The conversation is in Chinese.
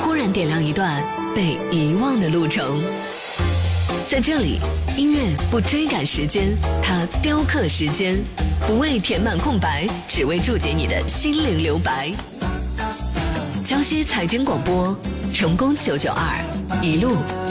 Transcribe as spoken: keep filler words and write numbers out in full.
忽然点亮一段被遗忘的路程。在这里，音乐不追赶时间，它雕刻时间，不为填满空白，只为注解你的心灵留白。江西财经广播，成功九九二，一路